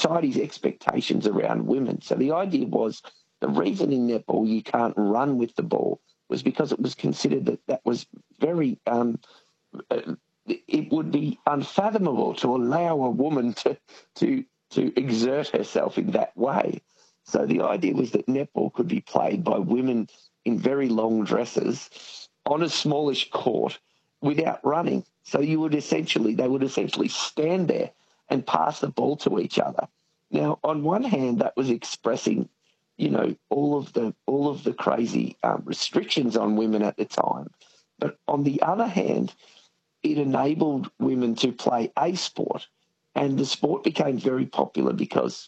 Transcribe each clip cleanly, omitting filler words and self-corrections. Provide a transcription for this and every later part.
society's expectations around women. So the idea was the reason in netball you can't run with the ball was because it was considered that was very it would be unfathomable to allow a woman to exert herself in that way. So the idea was that netball could be played by women in very long dresses on a smallish court without running. So they would essentially stand there and pass the ball to each other. Now, on one hand, that was expressing, all of the crazy restrictions on women at the time. But on the other hand, it enabled women to play a sport, and the sport became very popular because,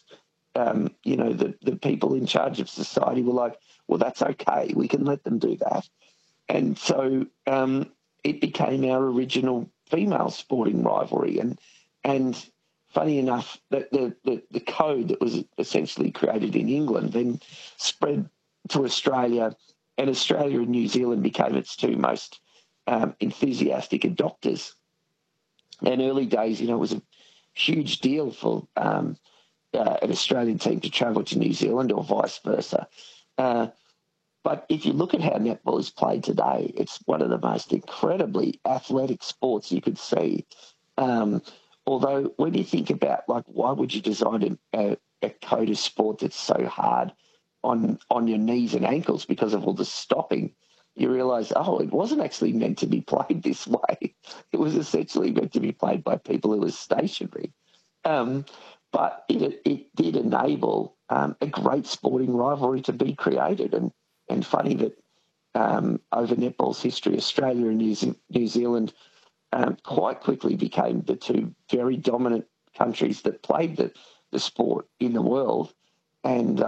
the people in charge of society were like, well, that's okay. We can let them do that. And so it became our original female sporting rivalry. And funny enough, that the code that was essentially created in England then spread to Australia, and Australia and New Zealand became its two most enthusiastic adopters. And early days, it was a huge deal for an Australian team to travel to New Zealand or vice versa. But if you look at how netball is played today, it's one of the most incredibly athletic sports you could see. Although when you think about, why would you design a code of sport that's so hard on your knees and ankles because of all the stopping, you realise, it wasn't actually meant to be played this way. It was essentially meant to be played by people who were stationary. But it did enable a great sporting rivalry to be created. And funny that over netball's history, Australia and New Zealand quite quickly became the two very dominant countries that played the sport in the world. And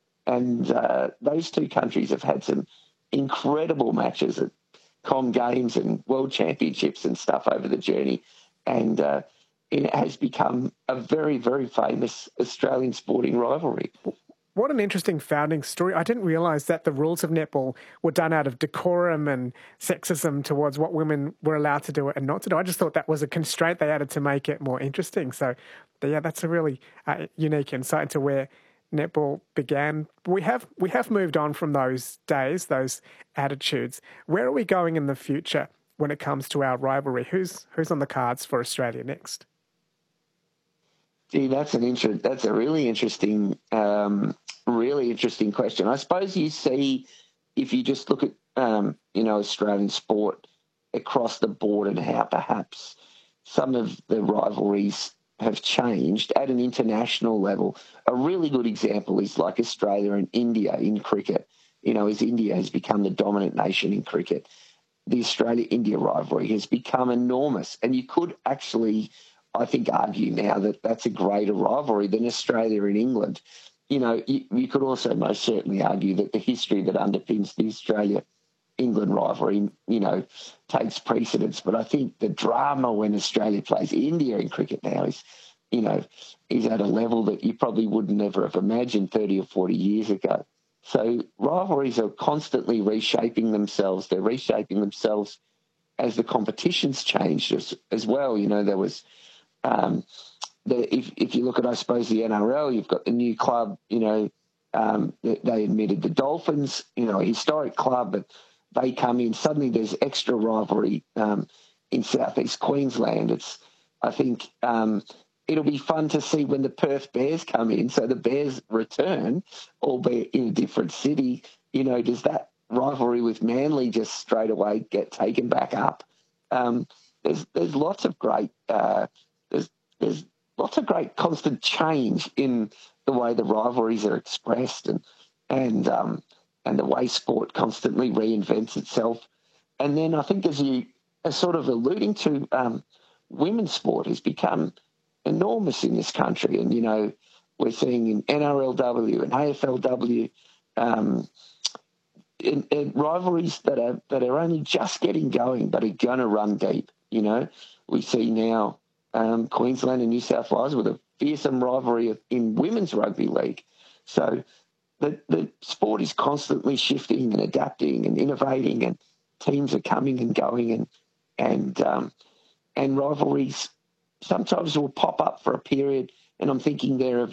those two countries have had some incredible matches at Com Games and World Championships and stuff over the journey. And it has become a very, very famous Australian sporting rivalry. What an interesting founding story. I didn't realise that the rules of netball were done out of decorum and sexism towards what women were allowed to do and not to do. I just thought that was a constraint they added to make it more interesting. So, yeah, that's a really unique insight into where netball began. We have moved on from those days, those attitudes. Where are we going in the future when it comes to our rivalry? Who's on the cards for Australia next? Gee, that's a really interesting question. I suppose you see, if you just look at Australian sport across the board and how perhaps some of the rivalries have changed at an international level. A really good example is like Australia and India in cricket. As India has become the dominant nation in cricket, the Australia-India rivalry has become enormous, and you could actually, I think, argue now that that's a greater rivalry than Australia and England. You could also most certainly argue that the history that underpins the Australia-England rivalry, takes precedence. But I think the drama when Australia plays India in cricket now is at a level that you probably would never have imagined 30 or 40 years ago. So rivalries are constantly reshaping themselves. They're reshaping themselves as the competitions changed as well. There was... if you look at, I suppose, the NRL, you've got the new club, they admitted the Dolphins, a historic club, but they come in, suddenly there's extra rivalry in southeast Queensland. I think it'll be fun to see when the Perth Bears come in, so the Bears return, albeit in a different city. Does that rivalry with Manly just straight away get taken back up? There's lots of great... There's lots of great constant change in the way the rivalries are expressed and the way sport constantly reinvents itself. And then I think, as you are sort of alluding to, women's sport has become enormous in this country. And, we're seeing in NRLW and AFLW in rivalries that are only just getting going but are going to run deep. We see now Queensland and New South Wales with a fearsome rivalry in women's rugby league. So the sport is constantly shifting and adapting and innovating, and teams are coming and going, and rivalries sometimes will pop up for a period. And I'm thinking there of